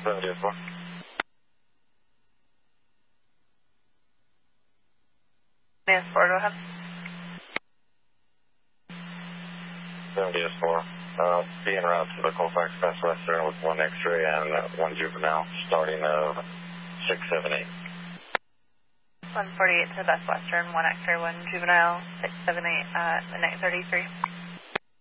74. Yes, 4, go ahead. 74. Be en route to the Colfax Best Western with 1 X-ray and 1 juvenile, starting 678. 148 to Best Western, 1 X-ray, 1 juvenile, 678 at midnight 33.